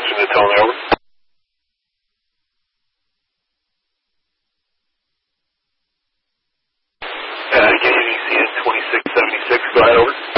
Answering the tone, over. KDC at 2676, go ahead, over.